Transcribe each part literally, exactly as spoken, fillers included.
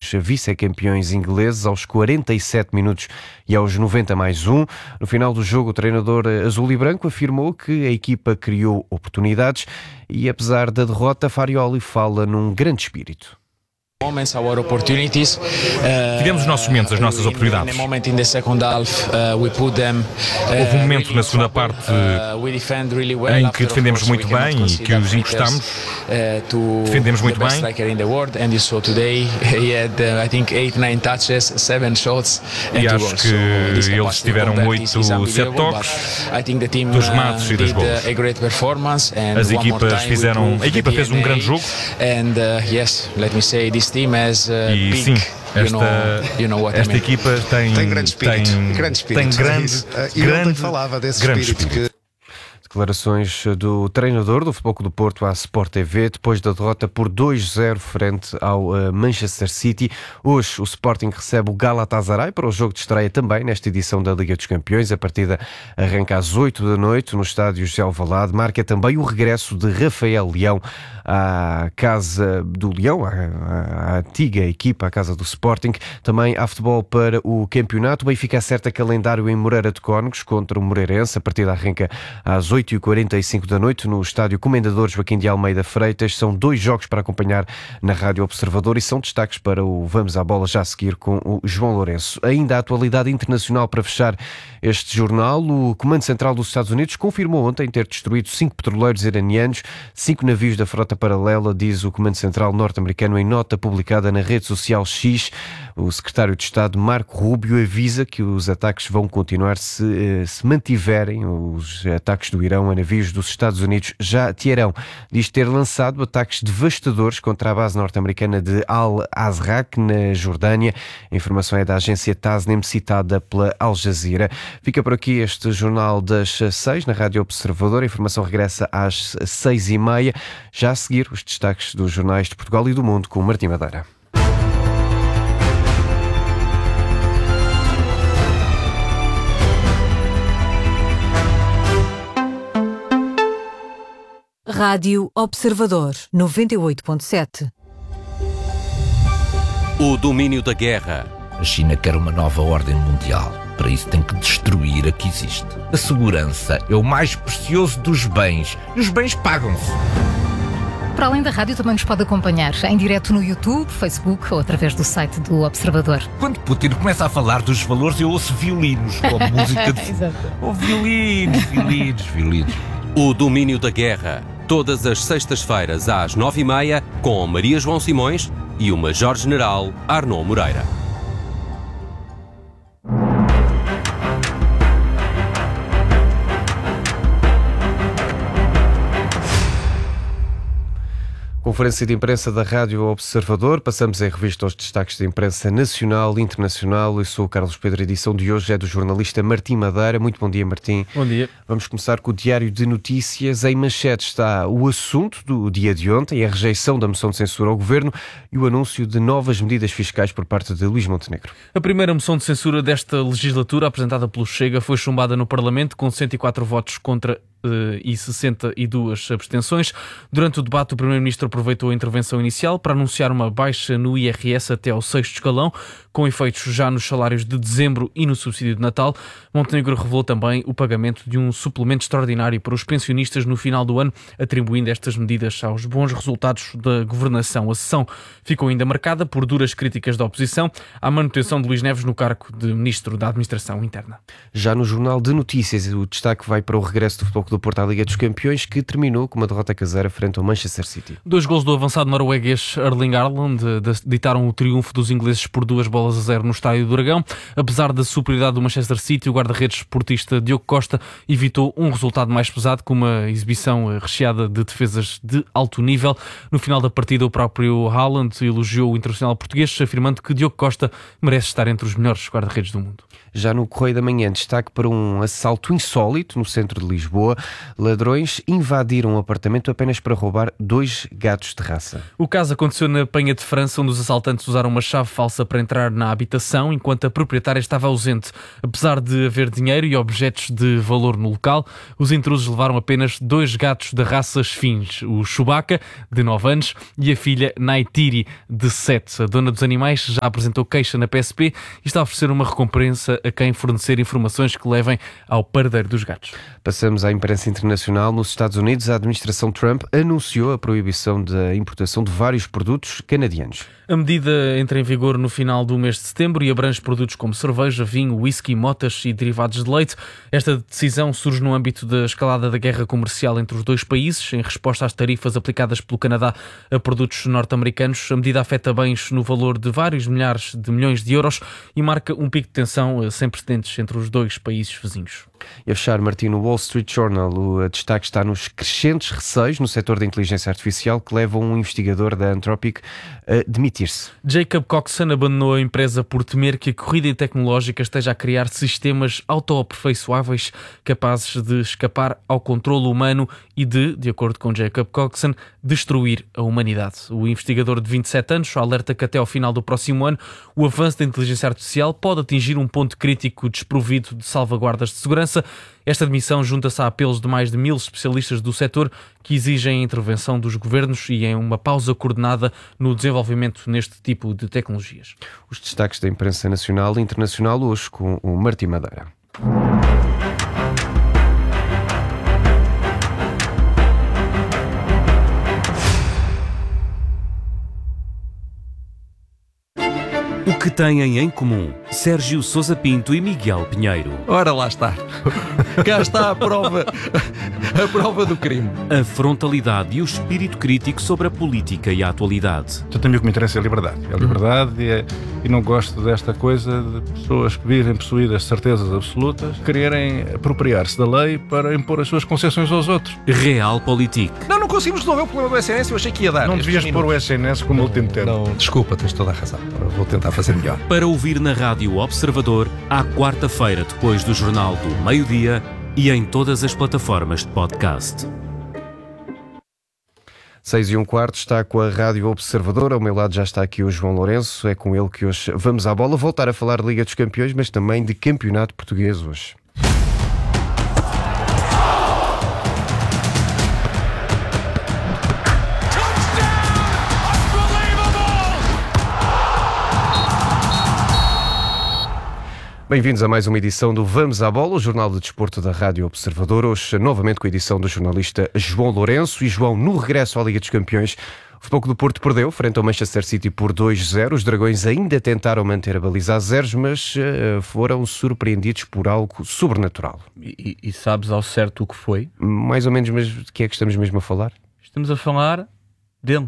os vice-campeões ingleses aos quarenta e sete minutos e aos noventa mais um. No final do jogo, o treinador azul e branco afirmou que a equipa criou oportunidades e, apesar da derrota, Farioli fala num grande espírito. Tivemos os nossos momentos, as nossas oportunidades. Houve um momento na segunda parte em que defendemos muito bem e que os encostámos. Defendemos muito bem. E acho que eles tiveram oito, sete toques dos remates e dos gols. As equipas fizeram... A equipa fez um grande jogo. E sim, esta, esta equipa tem, tem grande espírito. Tem, grande espírito. Tem grande, e grande, ontem falava desse grande espírito. espírito. Que... Declarações do treinador do Futebol Clube do Porto à Sport T V depois da derrota por dois a zero frente ao uh, Manchester City. Hoje o Sporting recebe o Galatasaray para o jogo de estreia também nesta edição da Liga dos Campeões. A partida arranca às oito da noite no estádio José Alvalade. Marca também o regresso de Rafael Leão à casa do Leão, à, à, à antiga equipa, à casa do Sporting. Também há futebol para o campeonato. O Benfica acerta calendário em Moreira de Cónegos contra o Moreirense. A partida arranca às oito e quarenta e cinco da noite no estádio Comendador Joaquim de Almeida Freitas. São dois jogos para acompanhar na Rádio Observador e são destaques para o Vamos à Bola já a seguir com o João Lourenço. Ainda a atualidade internacional para fechar este jornal. O Comando Central dos Estados Unidos confirmou ontem ter destruído cinco petroleiros iranianos, cinco navios da frota paralela, diz o Comando Central norte-americano em nota publicada na rede social X. O secretário de Estado Marco Rubio avisa que os ataques vão continuar se, se mantiverem os ataques do Irão a navios dos Estados Unidos. Já Teherão diz ter lançado ataques devastadores contra a base norte-americana de Al-Azraq, na Jordânia. A informação é da agência Tasnim, citada pela Al Jazeera. Fica por aqui este jornal das seis na Rádio Observador. A informação regressa às seis e meia. Já a seguir, os destaques dos jornais de Portugal e do mundo com o Martim Madeira. Rádio Observador noventa e oito ponto sete. O domínio da guerra. A China quer uma nova ordem mundial. Para isso tem que destruir a que existe. A segurança é o mais precioso dos bens. E os bens pagam-se. Para além da rádio, também nos pode acompanhar em direto no YouTube, Facebook ou através do site do Observador. Quando Putin começa a falar dos valores, eu ouço violinos, como música de... Oh, violinos, violinos, violinos. O domínio da guerra. Todas as sextas-feiras às nove e meia, com Maria João Simões e o Major-General Arnaud Moreira. Conferência de imprensa da Rádio Observador. Passamos em revista aos destaques da imprensa nacional e internacional. Eu sou o Carlos Pedro. A edição de hoje é do jornalista Martim Madeira. Muito bom dia, Martim. Bom dia. Vamos começar com o Diário de Notícias. Em manchete está o assunto do dia de ontem, a rejeição da moção de censura ao Governo e o anúncio de novas medidas fiscais por parte de Luís Montenegro. A primeira moção de censura desta legislatura, apresentada pelo Chega, foi chumbada no Parlamento com cento e quatro votos contra e sessenta e duas abstenções. Durante o debate, o Primeiro-Ministro aproveitou a intervenção inicial para anunciar uma baixa no I R S até ao sexto escalão, com efeitos já nos salários de dezembro e no subsídio de Natal. Montenegro revelou também o pagamento de um suplemento extraordinário para os pensionistas no final do ano, atribuindo estas medidas aos bons resultados da governação. A sessão ficou ainda marcada por duras críticas da oposição à manutenção de Luís Neves no cargo de Ministro da Administração Interna. Já no Jornal de Notícias, o destaque vai para o regresso do Futebol do Porto à Liga dos Campeões, que terminou com uma derrota caseira frente ao Manchester City. Dois gols do avançado norueguês Erling Haaland ditaram o triunfo dos ingleses por duas bolas a zero no Estádio do Dragão. Apesar da superioridade do Manchester City, o guarda-redes esportista Diogo Costa evitou um resultado mais pesado, com uma exibição recheada de defesas de alto nível. No final da partida, o próprio Haaland elogiou o internacional português, afirmando que Diogo Costa merece estar entre os melhores guarda-redes do mundo. Já no Correio da Manhã, destaque para um assalto insólito no centro de Lisboa. Ladrões invadiram um apartamento apenas para roubar dois gatos de raça. O caso aconteceu na Penha de França, onde os assaltantes usaram uma chave falsa para entrar na habitação, enquanto a proprietária estava ausente. Apesar de haver dinheiro e objetos de valor no local, os intrusos levaram apenas dois gatos da raça Sphinx, o Chewbacca, de nove anos, e a filha Neytiri, de sete. A dona dos animais já apresentou queixa na P S P e está a oferecer uma recompensa a quem fornecer informações que levem ao paradeiro dos gatos. Passamos à imprensa internacional. Nos Estados Unidos, a administração Trump anunciou a proibição da importação de vários produtos canadianos. A medida entra em vigor no final do mês de setembro e abrange produtos como cerveja, vinho, whisky, motas e derivados de leite. Esta decisão surge no âmbito da escalada da guerra comercial entre os dois países, em resposta às tarifas aplicadas pelo Canadá a produtos norte-americanos. A medida afeta bens no valor de vários milhares de milhões de euros e marca um pico de tensão sem precedentes entre os dois países vizinhos. E a fechar, Martim, no Wall Street Journal, o destaque está nos crescentes receios no setor da inteligência artificial que levam um investigador da Anthropic a demitir-se. Jacob Coxon abandonou a empresa por temer que a corrida tecnológica esteja a criar sistemas autoaperfeiçoáveis capazes de escapar ao controle humano e de, de acordo com Jacob Coxon, destruir a humanidade. O investigador de vinte e sete anos alerta que até ao final do próximo ano o avanço da inteligência artificial pode atingir um ponto crítico desprovido de salvaguardas de segurança. Esta demissão junta-se a apelos de mais de mil especialistas do setor que exigem a intervenção dos governos e em uma pausa coordenada no desenvolvimento neste tipo de tecnologias. Os destaques da imprensa nacional e internacional hoje com o Martim Madeira. O que têm em comum Sérgio Sousa Pinto e Miguel Pinheiro? Ora, lá está. Cá está a prova, a prova do crime. A frontalidade e o espírito crítico sobre a política e a atualidade. Eu tenho o que me interessa é a liberdade. É a liberdade e, é, e não gosto desta coisa de pessoas que vivem possuídas de certezas absolutas, quererem apropriar-se da lei para impor as suas concessões aos outros. Realpolitik. Não, não conseguimos resolver o problema do S N S, eu achei que ia dar. Não devias pôr o S N S como último tempo. Não, desculpa, tens toda a razão. Vou tentar fazer melhor. Para ouvir na Rádio Observador, à quarta-feira, depois do Jornal do Meio-Dia e em todas as plataformas de podcast. Seis e um quarto, está com a Rádio Observador. Ao meu lado já está aqui o João Lourenço. É com ele que hoje vamos à bola. Voltar a falar de Liga dos Campeões, mas também de Campeonato Português hoje. Bem-vindos a mais uma edição do Vamos à Bola, o jornal de desporto da Rádio Observador. Hoje, novamente com a edição do jornalista João Lourenço. E João, no regresso à Liga dos Campeões, o Futebol Clube do Porto perdeu frente ao Manchester City por dois a zero. Os Dragões ainda tentaram manter a baliza a zeros, mas uh, foram surpreendidos por algo sobrenatural. E, e sabes ao certo o que foi? Mais ou menos, mas de que é que estamos mesmo a falar? Estamos a falar dele.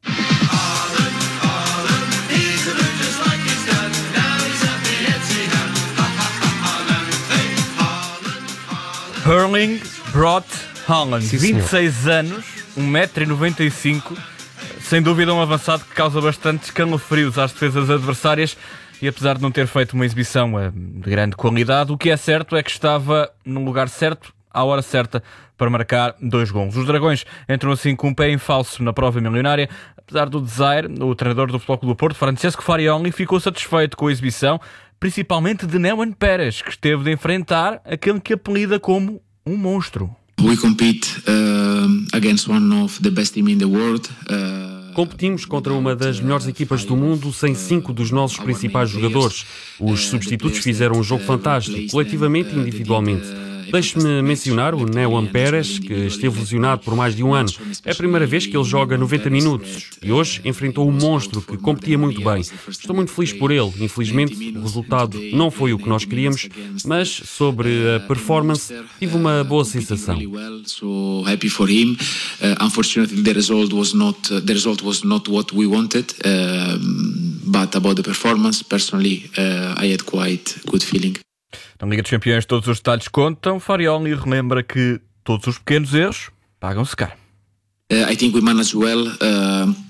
Erling Braut Haaland, Sim, vinte e seis anos, um metro e noventa e cinco, sem dúvida um avançado que causa bastante calafrios às defesas adversárias e apesar de não ter feito uma exibição de grande qualidade, o que é certo é que estava no lugar certo, à hora certa, para marcar dois gols. Os Dragões entram assim com um pé em falso na prova milionária. Apesar do desaire, o treinador do Futebol Clube do Porto, Francesco Farioli, ficou satisfeito com a exibição, principalmente de Neuen Pérez, que esteve de enfrentar aquele que apelida como um monstro. We compete uh, against one of the best team in the world. Uh, Competimos contra uma das melhores equipas do mundo sem cinco dos nossos principais jogadores. Os substitutos fizeram um jogo fantástico, coletivamente e individualmente. Deixe-me mencionar o Neuen Pérez, que esteve lesionado por mais de um ano. É a primeira vez que ele joga noventa minutos e hoje enfrentou um monstro que competia muito bem. Estou muito feliz por ele. Infelizmente, o resultado não foi o que nós queríamos, mas sobre a performance tive uma boa sensação. So happy for him. Uh, unfortunately, the result was not uh, the result was not what we wanted. Uh, but about the performance, personally, uh, I had quite good feeling. Na Liga dos Campeões todos os detalhes contam. Farioli relembra que todos os pequenos erros pagam-se caro. Uh, I think we managed well uh,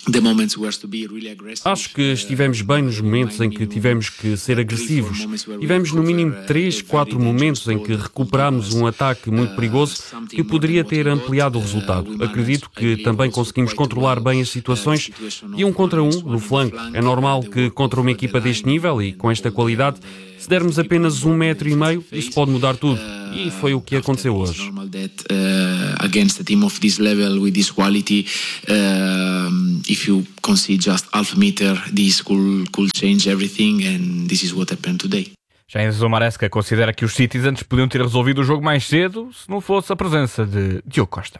Acho que estivemos bem nos momentos em que tivemos que ser agressivos. Tivemos no mínimo três, quatro momentos em que recuperámos um ataque muito perigoso que poderia ter ampliado o resultado. Acredito que também conseguimos controlar bem as situações e um contra um no flanco. É normal que contra uma equipa deste nível e com esta qualidade, se dermos apenas um metro e meio, isso pode mudar tudo. E foi o que aconteceu hoje. Against a team of this level with this quality, if you concede just half a meter, this could, could change everything, and this is what happened today. Já Enzo Maresca considera que os Citizens podiam ter resolvido o jogo mais cedo se não fosse a presença de Diogo Costa.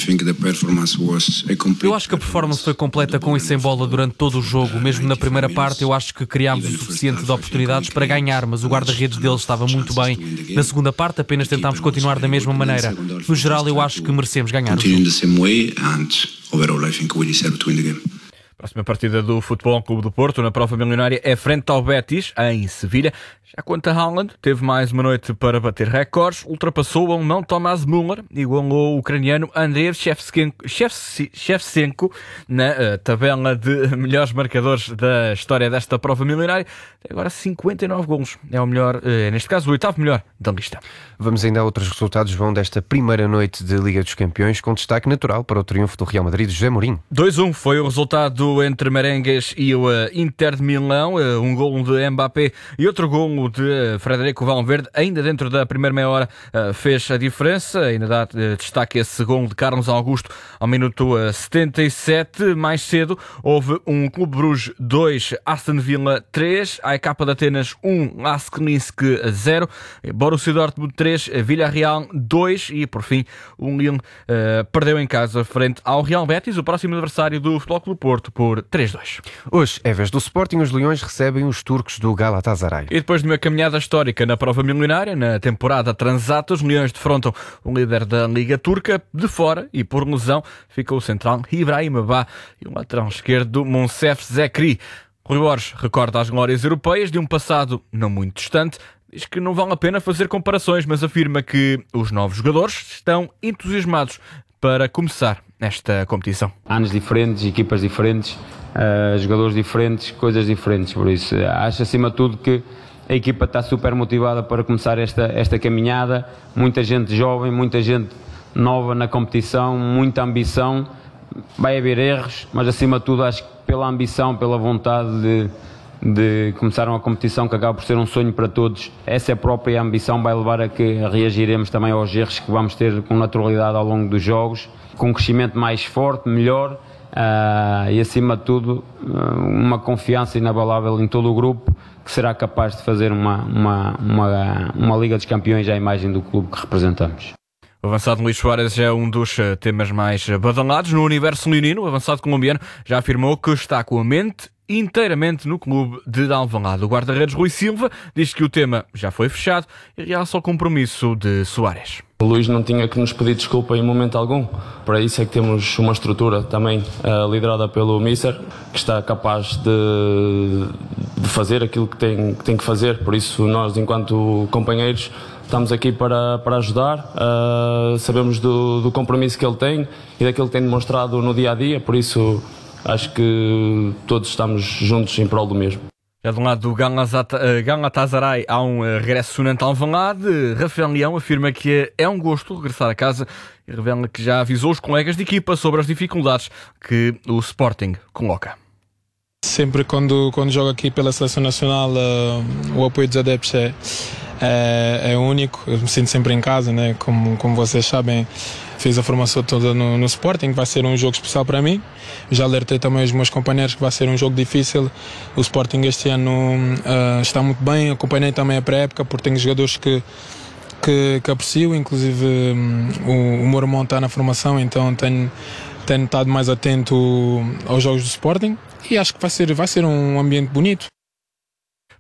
Eu acho que a performance foi completa com e sem bola durante todo o jogo. Mesmo na primeira parte eu acho que criámos o suficiente de oportunidades para ganhar, mas o guarda-redes deles estava muito bem. Na segunda parte apenas tentámos continuar da mesma maneira. No geral eu acho que merecemos ganhar o jogo. Próxima partida do Futebol Clube do Porto na prova milionária é frente ao Betis, em Sevilha. Já quanto a Haaland, teve mais uma noite para bater recordes, ultrapassou o alemão Thomas Müller e igualou o ucraniano Andrei Shevchenko na uh, tabela de melhores marcadores da história desta prova milionária. Tem agora cinquenta e nove golos. É o melhor, uh, neste caso, o oitavo melhor da lista. Vamos ainda a outros resultados, vão desta primeira noite de Liga dos Campeões, com destaque natural para o triunfo do Real Madrid de José Mourinho. dois a um foi o resultado entre Merengues e o uh, Inter de Milão. Uh, um golo de Mbappé e outro golo de Frederico Valverde, ainda dentro da primeira meia hora, uh, fez a diferença. Ainda dá uh, destaque esse golo de Carlos Augusto ao minuto uh, setenta e sete. Mais cedo houve um Clube Bruges dois, Aston Villa três, A E K de Atenas um, Lask Minsk zero, Borussia Dortmund três, Villarreal dois e, por fim, o Lille uh, perdeu em casa frente ao Real Betis, o próximo adversário do Futebol Clube do Porto, por três a dois. Hoje, é vez do Sporting, os Leões recebem os turcos do Galatasaray. E depois de uma caminhada histórica na prova milionária, na temporada transata, os Leões defrontam o líder da Liga Turca. De fora, e por lesão, ficou o central Ibrahim Ba e o lateral esquerdo Monsef Zekri. Rui Borges recorda as glórias europeias de um passado não muito distante. Diz que não vale a pena fazer comparações, mas afirma que os novos jogadores estão entusiasmados para começar esta competição. Anos diferentes, equipas diferentes, uh, jogadores diferentes, coisas diferentes. Por isso, acho acima de tudo que a equipa está super motivada para começar esta, esta caminhada. Muita gente jovem, muita gente nova na competição, muita ambição. Vai haver erros, mas acima de tudo acho que pela ambição, pela vontade de, de começar uma competição que acaba por ser um sonho para todos, essa própria ambição vai levar a que reagiremos também aos erros que vamos ter com naturalidade ao longo dos jogos, com um crescimento mais forte, melhor, uh, e acima de tudo uh, uma confiança inabalável em todo o grupo, que será capaz de fazer uma, uma, uma, uma Liga dos Campeões à imagem do clube que representamos. O avançado Luís Soares é um dos temas mais badalados no universo leonino. O avançado colombiano já afirmou que está com a mente inteiramente no clube de Alvalade. O guarda-redes Rui Silva diz que o tema já foi fechado e realça o compromisso de Soares. O Luís não tinha que nos pedir desculpa em momento algum. Para isso é que temos uma estrutura também uh, liderada pelo Mister, que está capaz de, de fazer aquilo que tem, que tem que fazer. Por isso nós, enquanto companheiros, estamos aqui para, para ajudar. Uh, sabemos do, do compromisso que ele tem e daquilo que tem demonstrado no dia-a-dia. Por isso acho que todos estamos juntos em prol do mesmo. Já de um lado do Galatasaray há um regresso sonante ao Alvalade. Rafael Leão afirma que é um gosto regressar a casa e revela que já avisou os colegas de equipa sobre as dificuldades que o Sporting coloca. Sempre quando, quando jogo aqui pela Seleção Nacional, uh, o apoio dos adeptos é, é, é único. Eu me sinto sempre em casa, né? Como, como vocês sabem, fiz a formação toda no, no Sporting, vai ser um jogo especial para mim. Já alertei também os meus companheiros que vai ser um jogo difícil. O Sporting este ano uh, está muito bem, acompanhei também a pré-época, porque tenho jogadores que, que, que aprecio, inclusive um, o, o meu irmão está na formação, então tenho, tenho estado mais atento aos jogos do Sporting e acho que vai ser, vai ser um ambiente bonito.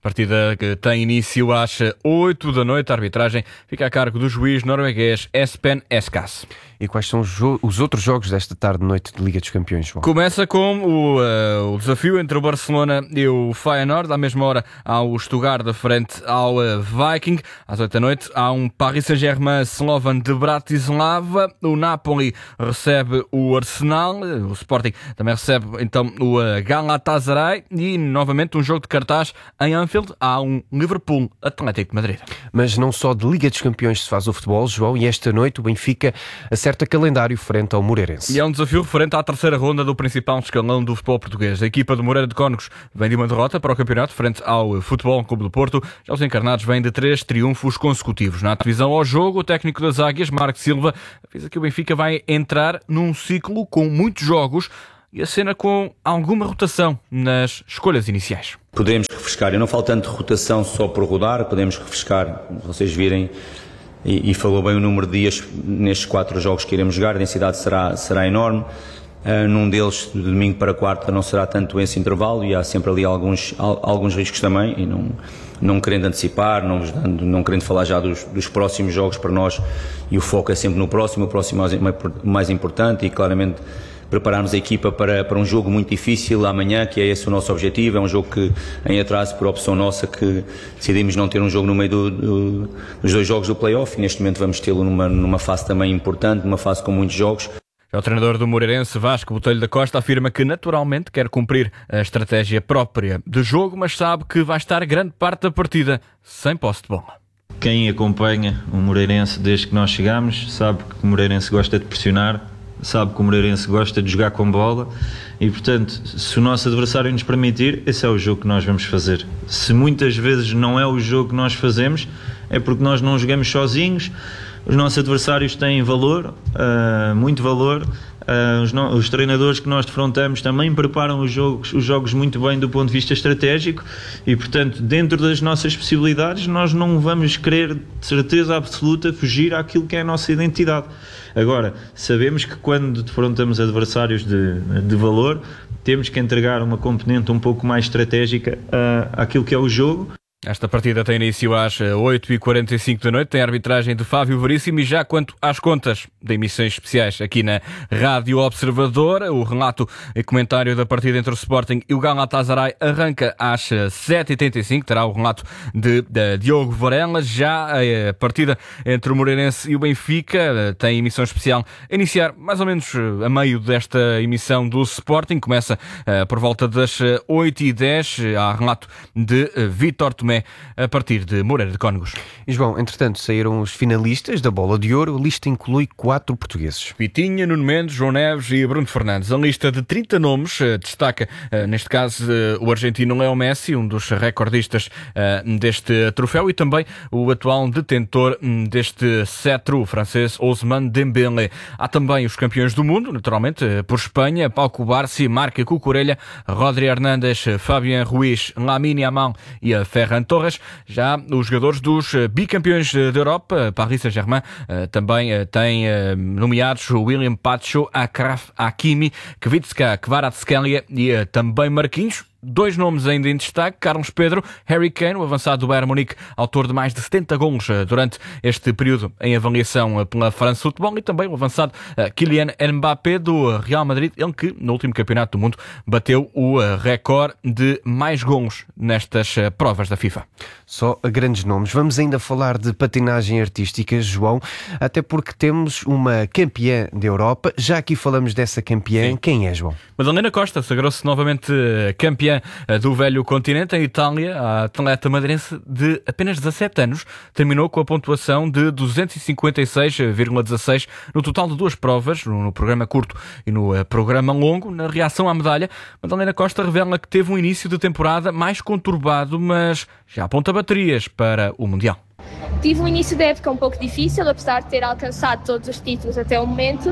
Partida que tem início às oito da noite. A arbitragem fica a cargo do juiz norueguês Espen Eskas. E quais são os, jo- os outros jogos desta tarde-noite de Liga dos Campeões, João? Começa com o, uh, o desafio entre o Barcelona e o Feyenoord. À mesma hora há o Stuttgart frente ao uh, Viking. Às oito da noite há um Paris Saint-Germain Slovan de Bratislava. O Napoli recebe o Arsenal. O Sporting também recebe então o uh, Galatasaray. E novamente um jogo de cartaz em Anfield. Há um Liverpool Atlético de Madrid. Mas não só de Liga dos Campeões se faz o futebol, João, e esta noite o Benfica acerta calendário frente ao Moreirense. E é um desafio referente à terceira ronda do principal escalão do futebol português. A equipa de Moreira de Cónegos vem de uma derrota para o campeonato frente ao Futebol Clube do Porto. Já os encarnados vêm de três triunfos consecutivos. Na divisão ao jogo, o técnico das Águias, Marco Silva, avisa que o Benfica vai entrar num ciclo com muitos jogos e a cena com alguma rotação nas escolhas iniciais. Podemos refrescar, eu não falo tanto de rotação só por rodar, podemos refrescar, vocês virem, e, e falou bem o número de dias nestes quatro jogos que iremos jogar, a densidade será, será enorme, uh, num deles de domingo para quarta não será tanto esse intervalo e há sempre ali alguns, alguns riscos também, e não, não querendo antecipar, não, não querendo falar já dos, dos próximos jogos para nós, e o foco é sempre no próximo, o próximo é o mais importante e claramente prepararmos a equipa para, para um jogo muito difícil amanhã, que é esse o nosso objetivo. É um jogo que, em atraso, por opção nossa, que decidimos não ter um jogo no meio do, do, dos dois jogos do play-off, e neste momento vamos tê-lo numa, numa fase também importante, numa fase com muitos jogos. O treinador do Moreirense, Vasco Botelho da Costa, afirma que naturalmente quer cumprir a estratégia própria de jogo, mas sabe que vai estar grande parte da partida sem posse de bola. Quem acompanha o Moreirense desde que nós chegamos sabe que o Moreirense gosta de pressionar, sabe que o Moreirense gosta de jogar com bola e, portanto, se o nosso adversário nos permitir, esse é o jogo que nós vamos fazer. Se muitas vezes não é o jogo que nós fazemos, é porque nós não jogamos sozinhos, os nossos adversários têm valor, uh, muito valor, uh, os, no- os treinadores que nós defrontamos também preparam os jogos, os jogos muito bem do ponto de vista estratégico e, portanto, dentro das nossas possibilidades, nós não vamos querer, de certeza absoluta, fugir àquilo que é a nossa identidade. Agora, sabemos que quando defrontamos adversários de, de valor, temos que entregar uma componente um pouco mais estratégica uh, àquilo que é o jogo. Esta partida tem início às oito e quarenta e cinco da noite, tem a arbitragem de Fábio Veríssimo e já quanto às contas de emissões especiais aqui na Rádio Observador, o relato e comentário da partida entre o Sporting e o Galatasaray arranca às sete e oitenta e cinco, terá o relato de, de Diogo Varela. Já a partida entre o Moreirense e o Benfica tem emissão especial a iniciar mais ou menos a meio desta emissão do Sporting, começa uh, por volta das oito e dez, há relato de uh, Vítor Tomé a partir de Moreira de Cónegos. E João, entretanto, saíram os finalistas da Bola de Ouro. A lista inclui quatro portugueses: Vitinha, Nuno Mendes, João Neves e Bruno Fernandes. A lista de trinta nomes destaca, neste caso, o argentino Leo Messi, um dos recordistas deste troféu, e também o atual detentor deste cetro, o francês Ousmane Dembélé. Há também os campeões do mundo, naturalmente, por Espanha, Pau Cubarsí, Marc Cucurella, Rodri Hernández, Fabien Ruiz, Lamine Yamal e a Ferran Torres. Já os jogadores dos bicampeões da Europa, Paris Saint-Germain, também tem nomeados William Pacho, Akraf Hakimi, Kvitska Kvaratskhelia e também Marquinhos. Dois nomes ainda em destaque: Carlos Pedro, Harry Kane, o avançado do Bayern Munique, autor de mais de setenta golos durante este período em avaliação pela France Football, e também o avançado Kylian Mbappé do Real Madrid, ele que no último campeonato do mundo bateu o recorde de mais golos nestas provas da FIFA. Só a grandes nomes. Vamos ainda falar de patinagem artística, João, até porque temos uma campeã da Europa. Já aqui falamos dessa campeã. Sim. Quem é, João? Madalena Costa sagrou-se novamente campeã do velho continente. Em Itália, a atleta madeirense de apenas dezassete anos terminou com a pontuação de duzentos e cinquenta e seis vírgula dezasseis no total de duas provas, no programa curto e no programa longo. Na reação à medalha, Madalena Costa revela que teve um início de temporada mais conturbado, mas já aponta baterias para o Mundial. Tive um início da época um pouco difícil, apesar de ter alcançado todos os títulos até o momento.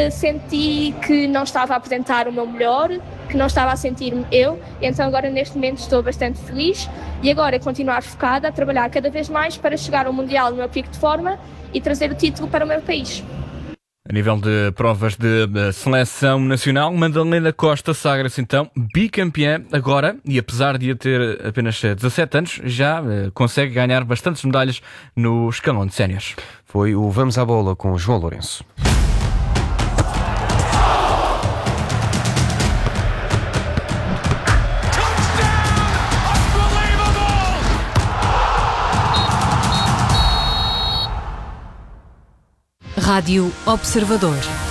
Senti que não estava a apresentar o meu melhor, que não estava a sentir-me eu, então agora neste momento estou bastante feliz e agora é continuar focada a trabalhar cada vez mais para chegar ao Mundial no meu pico de forma e trazer o título para o meu país. A nível de provas de, de seleção nacional, Madalena Costa sagra-se então bicampeã agora e apesar de ter apenas dezassete anos, já uh, consegue ganhar bastantes medalhas no escalão de séniores. Foi o Vamos à Bola com João Lourenço. Rádio Observador.